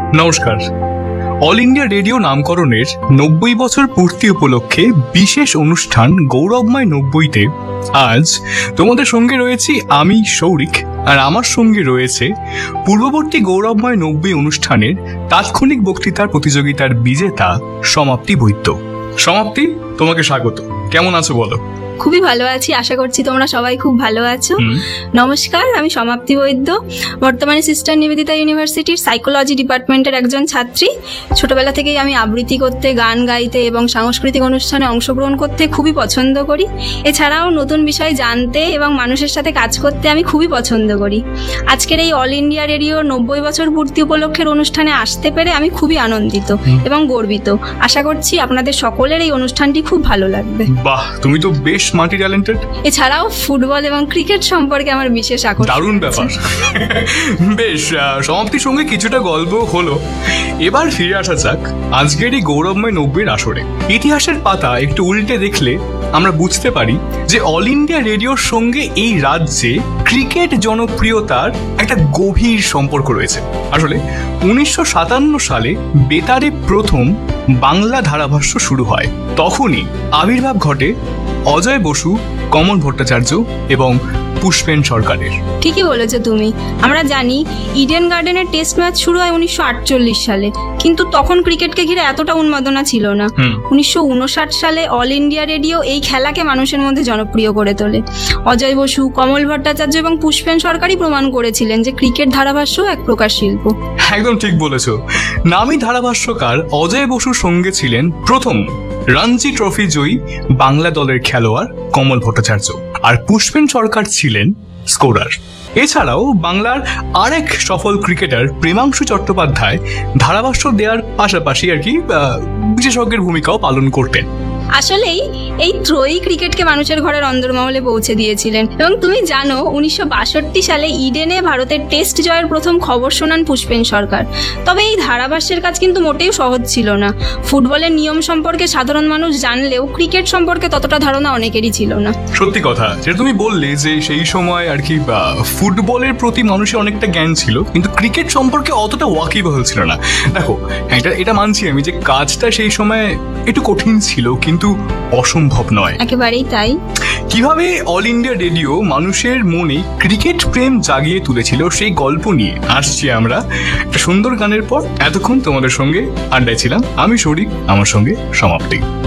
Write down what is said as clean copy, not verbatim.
নমস্কার। All India radio নামকরণের 90 বছর পূর্তি উপলক্ষে বিশেষ অনুষ্ঠান গৌরবময় 90-তে আজ তোমাদের সঙ্গে রয়েছি আমি সৌরিক, আর আমার সঙ্গে রয়েছে পূর্ববর্তী গৌরবময় 90 অনুষ্ঠানের তাৎক্ষণিক বক্তৃতার প্রতিযোগিতার বিজেতা সমাপ্তি বৈদ্য। সমাপ্তি, তোমাকে স্বাগত। কেমন আছো বলো? খুবই ভালো আছি, আশা করছি তোমরা সবাই খুব ভালো আছো। নমস্কার, আমি সমাপ্তি বৈদ্য, বর্তমানে সিস্টার নিবেদিতা ইউনিভার্সিটির সাইকোলজি ডিপার্টমেন্টের একজন ছাত্রী। ছোটবেলা থেকেই আমি আবৃত্তি করতে, গান গাইতে এবং সাংস্কৃতিক অনুষ্ঠানে অংশগ্রহণ করতে খুবই পছন্দ করি। এছাড়াও নতুন বিষয় জানতে এবং মানুষের সাথে কাজ করতে আমি খুবই পছন্দ করি। আজকের এই অল ইন্ডিয়া রেডিও 90 বছর পূর্তি উপলক্ষের অনুষ্ঠানে আসতে পেরে আমি খুবই আনন্দিত এবং গর্বিত। আশা করছি আপনাদের সকলের এই অনুষ্ঠানটি খুব ভালো লাগবে। বাহ, তুমি তো বেশ মাল্টি ট্যালেন্টেড। এছাড়াও ফুটবল এবং ক্রিকেট সম্পর্কে আমার বিশেষ আকর্ষণ। দারুণ ব্যাপার। বেশ, সমাপ্তির সঙ্গে কিছুটা গল্প হলো। এবার ফিরে আসা যাক আজকের এই গৌরবময় 90-র আসরে। ইতিহাসের পাতা একটু উল্টে দেখলে আমরা বুঝতে পারি যে অল ইন্ডিয়া রেডিওর সঙ্গে এই রাজ্যে ক্রিকেট জনপ্রিয়তার একটা গভীর সম্পর্ক রয়েছে। আসলে 1957 সালে বেতারে প্রথম বাংলা ধারাভাষ্য শুরু হয়। তখনই আবির্ভাব ঘটে অজয় বসু, কমল ভট্টাচার্য এবং পুষ্পেন সরকারের। ঠিকই বলেছো তুমি। আমরা জানি ইডেন গার্ডেনের টেস্ট ম্যাচ শুরু হয় 1948 সালে, কিন্তু তখন ক্রিকেটকে ঘিরে এতটা উন্মাদনা ছিল না। 1959 সালে অল ইন্ডিয়া রেডিও এই খেলাকে মানুষের মধ্যে জনপ্রিয় করে তোলে। অজয় বসু, কমল ভট্টাচার্য এবং পুষ্পেন সরকারই প্রমাণ করেছিলেন যে ক্রিকেট ধারাভাষ্য এক প্রকার শিল্প। একদম ঠিক বলেছো। নামী ধারাভাষ্যকার অজয় বসুর সঙ্গে ছিলেন প্রথম রঞ্জি ট্রফি জয়ী বাংলা দলের খেলোয়াড় কমল ভট্টাচার্য, আর পুষ্পেন সরকার ছিলেন স্কোরার। এছাড়াও বাংলার আরেক সফল ক্রিকেটার প্রেমাংশু চট্টোপাধ্যায় ধারাভাষ্য দেওয়ার পাশাপাশি বিশেষজ্ঞের ভূমিকাও পালন করতেন। আসলেই এই ত্রয়ী ক্রিকেটকে মানুষের ঘরের অন্দরমহলে পৌঁছে দিয়েছিলেন। এবং তুমি জানো 1962 সালে ইডেনে ভারতের টেস্ট জয়ের প্রথম খবর শোনান পুষ্পেন সরকার। তবে এই ধারাভাষ্যের কাজ কিন্তু মোটেও সহজ ছিল না। ফুটবলের নিয়ম সম্পর্কে সাধারণ মানুষ জানলেও ক্রিকেট সম্পর্কে ততটা ধারণা অনেকেরই ছিল না। সত্যি কথা, যেটা তুমি বললে যে সেই সময় ফুটবলের প্রতি মানুষের অনেকটা জ্ঞান ছিল, কিন্তু ক্রিকেট সম্পর্কে অতটা ওয়াকিবহাল ছিল না। দেখো, এটা মানছি আমি যে কাজটা সেই সময় একটু কঠিন ছিল, কিন্তু অসম্ভব নয়। একেবারেই তাই। কিভাবে অল ইন্ডিয়া রেডিও মানুষের মনে ক্রিকেট প্রেম জাগিয়ে তুলেছিল সেই গল্প নিয়ে আসছি আমরা একটা সুন্দর গানের পর। এতক্ষণ তোমাদের সঙ্গে আড্ডায় ছিলাম আমি সৌরিক, আমার সঙ্গে সমাপ্তি।